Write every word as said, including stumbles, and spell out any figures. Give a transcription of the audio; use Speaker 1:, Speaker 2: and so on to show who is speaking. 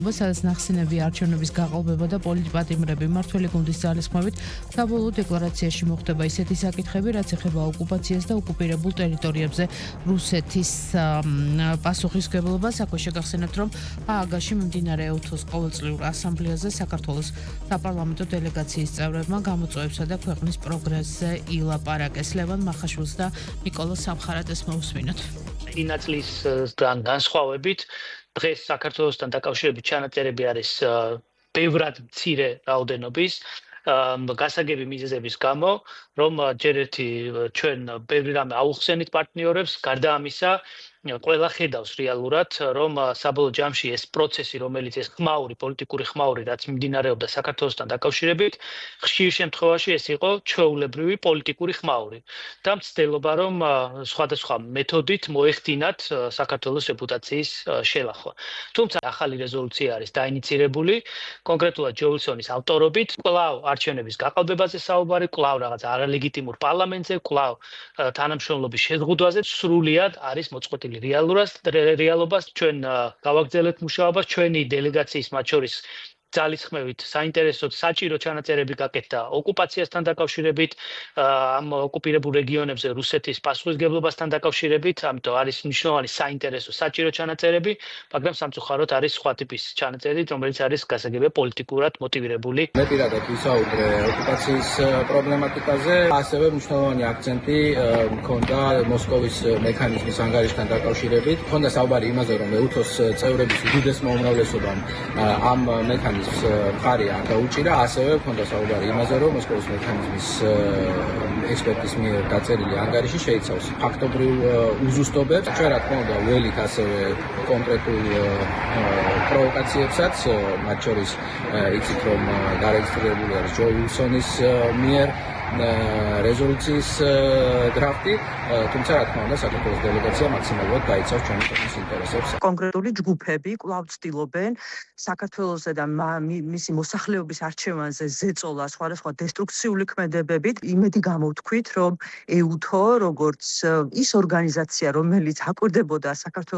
Speaker 1: სადაც ნახსენებია არჩევნების გაყალბება და პოლიტპატიმრები. მმართველი გუნდის ძალისხმევით საბოლოო დეკლარაციაში მოხდება ისეთი საკითხები, რაც ეხება ოკუპაციას და ოკუპირებულ ტერიტორიებზე რუსეთის პასუხისმგებლობას. აქვე შეგახსენებთ, რომ ჰააგაში მიმდინარე ეუთოს ყოველწლიურ ასამბლეაზე საქართველოს საპარლამენტო დელეგაციის წევრებმა გამოწვევებსა და ქვეყნის პროგრესზე ილაპარაკეს. ლევან მახაშვილს და ნიკოლოზ სამხარაძეს მოусმინოთ.
Speaker 2: წინა წლისგან განსხვავებით დღეს საქართველოსთან დაკავშირებით ჩანაწერები არის ბევრად მცირე რაოდენობის გასაგები მიზეზების გამო, რომ ჯერ ერთი ჩვენ ბევრი რამე აუხსენით პარტნიორებს, გარდა ამისა ყველა ხედავს რეალურად, რომ საბოლოო ჯამში ეს პროცესი, რომელიც ეს ხმაური, პოლიტიკური ხმაური, რაც მიმდინარეობდა საქართველოსთან დაკავშირებით, ხშირ შემთხვევაში ეს იყო ჩვეულებრივი პოლიტიკური ხმაური და მცდელობა, რომ სხვადასხვა მეთოდით მოეხდინათ საქართველოს რეპუტაციის შელახვა. თუმცა ახალი რეზოლუცია არის დაინიცირებული, კონკრეტულად ჯო ვილსონის ავტორობით, კვლავ არჩევნების გაყალბებაზე საუბარი, კვლავ რაღაც არალეგიტიმურ პარლამენტზე, კვლავ თანამშრომლობის შეზღუდვაზე, სრულიად არის მოწყვეტილი რეალობას. ჩვენ გავაგრძელებთ მუშაობას, ჩვენი დელეგაციის მათ შორის ძალისხმევით საინტერესოდ საჭირო ჩანაწერები გაკეთდა ოკუპაციასთან დაკავშირებით, ამ ოკუპირებულ რეგიონებზე რუსეთის პასუხისმგებლობასთან დაკავშირებით, ამიტომ არის მნიშვნელოვანი საინტერესო საჭირო ჩანაწერები, მაგრამ სამწუხაროდ არის სხვა ტიპის ჩანაწერები, რომელიც არის გასაგებია პოლიტიკურად მოტივირებული.
Speaker 3: მე პირადად ვისაუბრე ოკუპაციის პრობლემატიკაზე, ასევე მნიშვნელოვანი აქცენტი მქონდა მოსკოვის მექანიზმის ანგარიშთან დაკავშირებით. მქონდა საუბარი იმაზე, რომ ეუთოს წევრების უდიდესმა უმრავლესობამ ამ მექანიზმს მხარი არ დაუჭირა, ასევე მქონდა საუბარი იმაზე, რომ მოსკოვის მექანიზმის ექსპერტის მიერ დაწერილი ანგარიში შეიცავს ფაქტობრივ უზუსტობებს. ჩვენ რა თქმა უნდა ველით ასევე კონკრეტულ პროვოკაციებსაც, მათ შორის იცით, რომ დარეგისტრირებული არის ჯო ვილსონის მიერ რეზოლუციის დრაფტი, თუმცა რა თქმა უნდა საქართველოს დელეგაცია მაქსიმალურად გაიცავს ჩვენი ქვეყნის ინტერესებს.
Speaker 4: კონკრეტული ჯგუფები კვლავ ცდილობენ საქართველოსა და მისი მოსახლეობის არჩევანზე ზეწოლა სხვადასხვა დესტრუქციული ქმედებებით. იმედი გამოვთქვით, რომ ეუთო, როგორც ის ორგანიზაცია, რომელიც აკვირდებოდა საქართველოს